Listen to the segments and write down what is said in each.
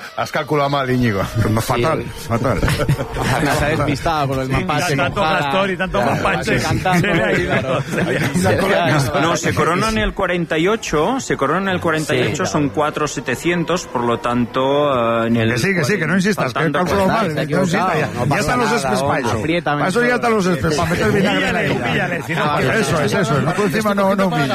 Has calculado mal, Íñigo. Fatal. Se ha despistado con el mapache. Tanto Gastor y tanto mapache. No, se corona en el 48, son 4.700, por lo tanto... en el Que sí, que no insistas, que he calculado mal. Ya están los espespallos. Para eso ya están los espespallos. Para meter vinagre en la herida. Eso. No, tú encima no humilles.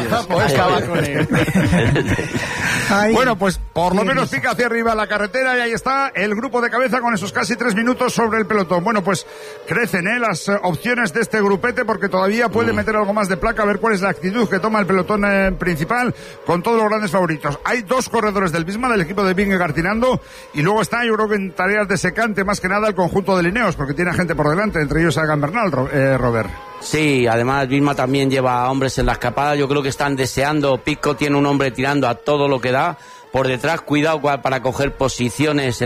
Bueno, pues por lo menos pica hacia arriba la carretera y ahí está el grupo de cabeza con esos casi 3 minutos sobre el pelotón. Bueno, pues crecen las opciones de este grupete porque todavía puede meter algo más de placa, a ver cuál es la actitud que toma el pelotón principal con todos los grandes favoritos. Hay 2 corredores del Visma, del equipo de Vingegaard tirando, y luego está, yo creo que en tareas de secante más que nada el conjunto de Lineos, porque tiene gente por delante, entre ellos a Egan Bernal, Robert. Sí, además Visma también lleva hombres en la escapada, yo creo que están deseando, Picco tiene un hombre tirando a todo lo que da, por detrás, cuidado para coger posiciones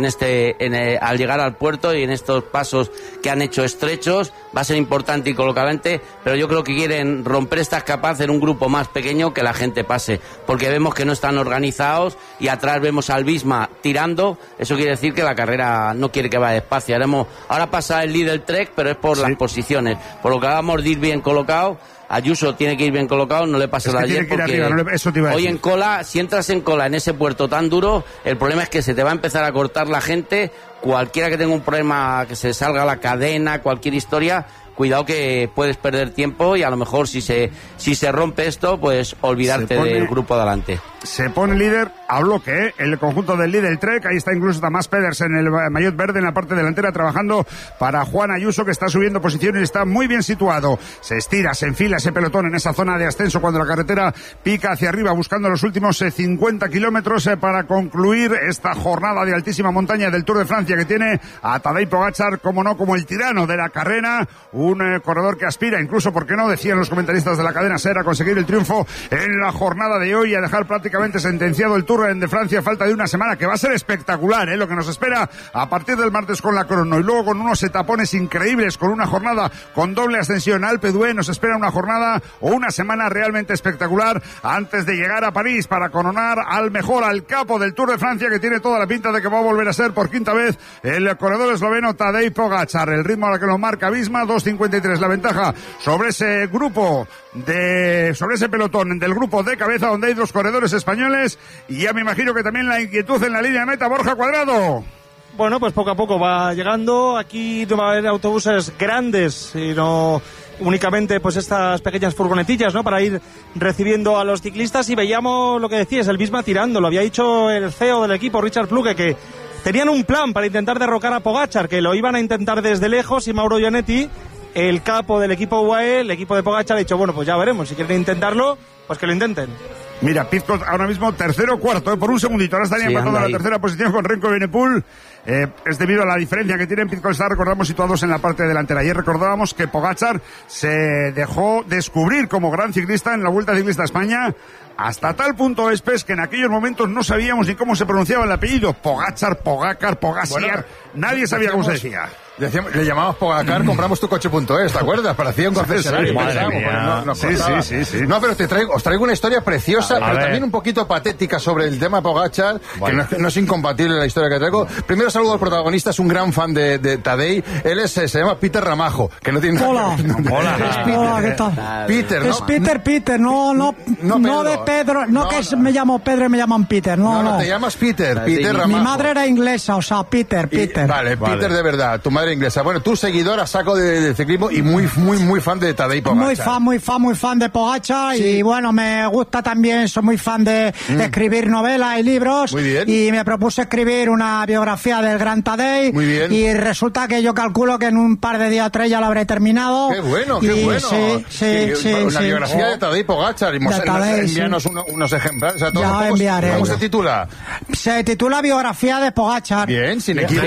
al llegar al puerto y en estos pasos que han hecho estrechos, va a ser importante y colocadamente, pero yo creo que quieren romper esta escapada, hacer un grupo más pequeño que la gente pase, porque vemos que no están organizados y atrás vemos al Visma tirando, eso quiere decir que la carrera no quiere que vaya despacio. Ahora pasa el líder Trek, pero es por las posiciones, por lo que vamos de ir bien colocado. Ayuso tiene que ir bien colocado, no le pasa nada ayer porque hoy en cola, si entras en cola en ese puerto tan duro, el problema es que se te va a empezar a cortar la gente, cualquiera que tenga un problema, que se salga la cadena, cualquier historia, cuidado que puedes perder tiempo y a lo mejor si se rompe esto, pues olvidarte del grupo adelante. Se pone líder a bloque, el conjunto del líder Trek, ahí está incluso Tamás Pedersen, el maillot verde en la parte delantera trabajando para Juan Ayuso, que está subiendo posiciones y está muy bien situado. Se estira, se enfila ese pelotón en esa zona de ascenso cuando la carretera pica hacia arriba buscando los últimos 50 kilómetros para concluir esta jornada de altísima montaña del Tour de Francia, que tiene a Tadej Pogačar, como el tirano de la carrera, un corredor que aspira, incluso, ¿por qué no?, decían los comentaristas de la cadena SER, a conseguir el triunfo en la jornada de hoy y a dejar prácticamente sentenciado el Tour de Francia a falta de una semana, que va a ser espectacular, lo que nos espera a partir del martes con la crono, y luego con unos etapones increíbles, con una jornada con doble ascensión. Alpe d'Huez nos espera una jornada o una semana realmente espectacular antes de llegar a París para coronar al mejor, al capo del Tour de Francia, que tiene toda la pinta de que va a volver a ser por quinta vez el corredor esloveno Tadej Pogačar. El ritmo a la que lo marca Visma, 2.53 la ventaja sobre ese grupo sobre ese pelotón del grupo de cabeza, donde hay 2 corredores españoles, y ya me imagino que también la inquietud en la línea de meta. Borja Cuadrado. Bueno, pues poco a poco va llegando. Aquí no va a haber autobuses grandes, sino únicamente pues estas pequeñas furgonetillas, ¿no?, para ir recibiendo a los ciclistas. Y veíamos lo que decías, el Visma tirando. Lo había dicho el CEO del equipo, Richard Plugge, que tenían un plan para intentar derrocar a Pogačar, que lo iban a intentar desde lejos, y Mauro Gianetti, el capo del equipo UAE, el equipo de Pogačar, ha dicho, bueno, pues ya veremos, si quieren intentarlo, pues que lo intenten. Mira, Pizcot ahora mismo tercero o cuarto, por un segundito. Ahora estaría empatando en la tercera posición con Renko Evenepoel. Es debido a la diferencia que tienen. Pizcot está, recordamos, situados en la parte delantera. Ayer recordábamos que Pogačar se dejó descubrir como gran ciclista en la Vuelta Ciclista a España. Hasta tal punto es que en aquellos momentos no sabíamos ni cómo se pronunciaba el apellido. Pogačar, Pogacar, Pogačar. Bueno, nadie sabía cómo se decía. Le llamamos Pogacar, compramos tucoche.es, ¿te acuerdas? Parecía un concesionario. Sí. No, pero os traigo una historia preciosa, pero también un poquito patética sobre el tema Pogačar, que no es incompatible la historia que traigo. Primero saludo al protagonista, es un gran fan de Tadej. Él se llama Peter Ramajo, que no tiene Hola. Hola, ¿qué tal? Peter, ¿no? Es Peter, no de Pedro, no que me llamo Pedro y me llaman Peter, no. Te llamas Peter Ramajo. Mi madre era inglesa, o sea, Peter. Vale, Peter de verdad, tu madre inglesa. Bueno, tú seguidor a saco de ciclismo y muy fan de Tadej Pogačar. Muy fan de Pogačar, sí. Y bueno, me gusta también, soy muy fan de escribir novelas y libros. Muy bien. Y me propuse escribir una biografía del gran Tadej. Muy bien. Y resulta que yo calculo que en un par de días o 3 ya lo habré terminado. Qué bueno. Sí. Una biografía de Tadej Pogačar. Envíanos unos ejemplares. O sea, ya enviaré. ¿Cómo se titula? Se titula Biografía de Pogačar. Bien, sin equipo.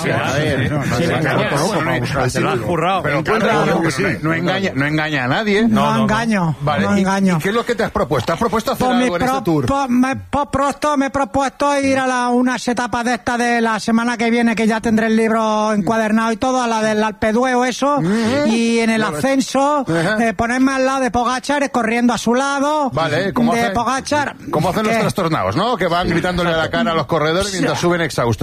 Se lo has currado. Pero no engaña a nadie. No engaño. Vale. No engaño. ¿Y qué es lo que te has propuesto? ¿Has propuesto hacer algo en este tour? Me he propuesto ir a unas etapas de esta de la semana que viene, que ya tendré el libro encuadernado y todo, a la del Alpe d'Huez o eso, y en el ascenso ponerme al lado de Pogačar, corriendo a su lado. Vale, Pogačar. Como hacen los trastornados, ¿no? Que van gritándole a la cara a los corredores mientras suben exhaustos.